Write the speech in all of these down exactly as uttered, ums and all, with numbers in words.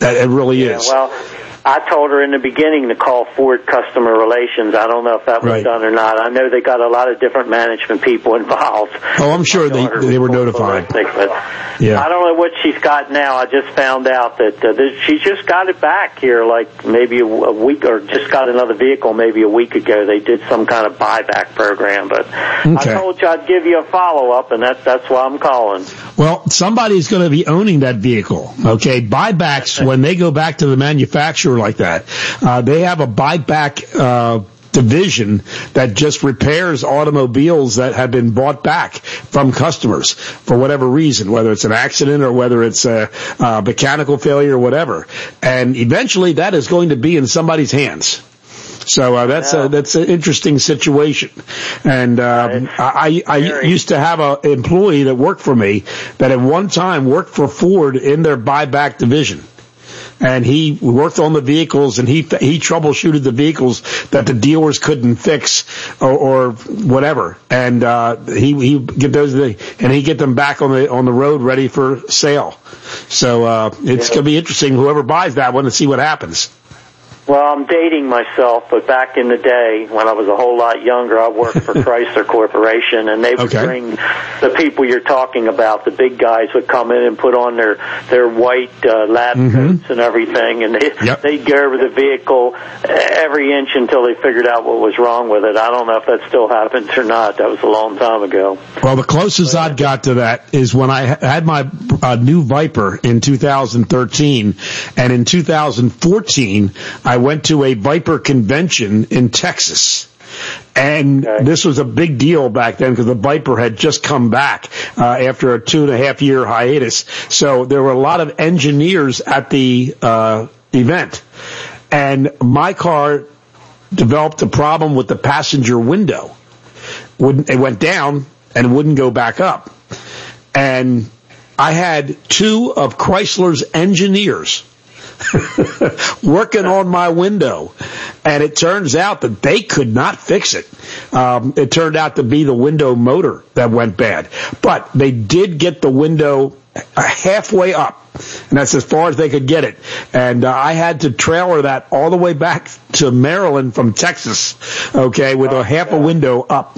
It really yeah, is. Well, I told her in the beginning to call Ford Customer Relations. I don't know if that was right. done or not. I know they got a lot of different management people involved. Oh, I'm sure they they were notified. But yeah. I don't know what she's got now. I just found out that uh, she just got it back here like maybe a, a week, or just got another vehicle maybe a week ago. They did some kind of buyback program. But okay. I told you I'd give you a follow-up, and that, that's why I'm calling. Well, somebody's going to be owning that vehicle, okay? Buybacks, when they go back to the manufacturer like that, uh, they have a buyback uh, division that just repairs automobiles that have been bought back from customers for whatever reason, whether it's an accident or whether it's a, a mechanical failure or whatever. And eventually that is going to be in somebody's hands. So uh, that's yeah. a, that's an interesting situation, and um, I, I used to have an employee that worked for me that at one time worked for Ford in their buyback division, and he worked on the vehicles and he he troubleshooted the vehicles that the dealers couldn't fix or, or whatever, and uh, he he get those and he get them back on the on the road ready for sale. So uh, it's yeah. going to be interesting whoever buys that one to see what happens. Well, I'm dating myself, but back in the day when I was a whole lot younger, I worked for Chrysler Corporation, and they would okay. bring the people you're talking about. The big guys would come in and put on their their white uh, lab mm-hmm. coats and everything, and they, yep. they'd go over the vehicle every inch until they figured out what was wrong with it. I don't know if that still happens or not. That was a long time ago. Well, the closest I'd got to that is when I had my uh, new Viper in two thousand thirteen, and in two thousand fourteen, I I went to a Viper convention in Texas. And okay. this was a big deal back then because the Viper had just come back uh, after a two and a half year hiatus. So there were a lot of engineers at the uh, event. And my car developed a problem with the passenger window. Wouldn't, it went down and wouldn't go back up. And I had two of Chrysler's engineers working on my window, and it turns out that they could not fix it. Um, it turned out to be the window motor that went bad, but they did get the window halfway up, and that's as far as they could get it. And uh, I had to trailer that all the way back to Maryland from Texas, okay, with oh, a half God. a window up.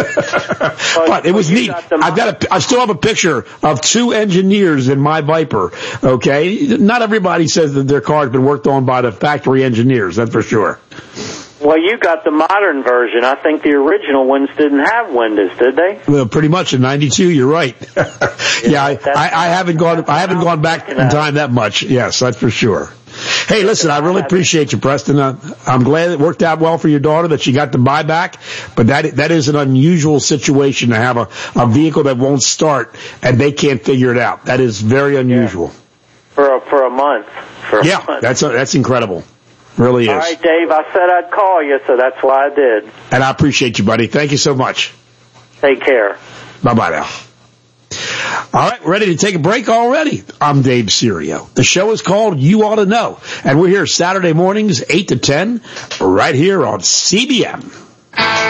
But it was neat. I've got a, I still have a picture of two engineers in my Viper, okay? Not everybody says that their car's been worked on by the factory engineers, that's for sure. Well, you got the modern version. I think the original ones didn't have windows, did they? Well, pretty much in ninety-two. You're right. yeah, yeah I, I, I haven't gone. I haven't gone back in time that much. Yes, that's for sure. Hey, listen, I really appreciate you, Preston. Uh, I'm glad it worked out well for your daughter that she got the buyback, but that that is an unusual situation to have a, a vehicle that won't start and they can't figure it out. That is very unusual. Yeah. For a, for a month. For a yeah, month. that's a, that's incredible. Really is. All right, Dave, I said I'd call you, so that's why I did. And I appreciate you, buddy. Thank you so much. Take care. Bye-bye now. All right, ready to take a break already? I'm Dave Serio. The show is called You Ought to Know, and we're here Saturday mornings, eight to ten, right here on C B M.